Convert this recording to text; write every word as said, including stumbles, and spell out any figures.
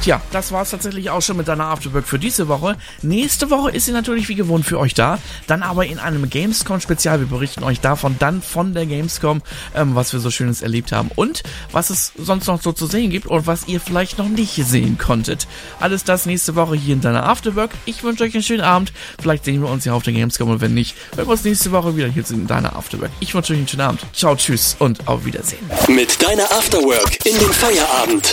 Tja, das war's tatsächlich auch schon mit deiner Afterwork für diese Woche. Nächste Woche ist sie natürlich wie gewohnt für euch da, dann aber in einem Gamescom-Spezial. Wir berichten euch davon dann von der Gamescom, ähm, was wir so Schönes erlebt haben und was es sonst noch so zu sehen gibt und was ihr vielleicht noch nicht sehen konntet. Alles das nächste Woche hier in deiner Afterwork. Ich wünsche euch einen schönen Abend. Vielleicht sehen wir uns ja auf der Gamescom und wenn nicht, hören wir uns nächste Woche wieder hier in deiner Afterwork. Ich wünsche euch einen schönen Abend. Ciao, tschüss und auf Wiedersehen. Mit deiner Afterwork in den Feierabend.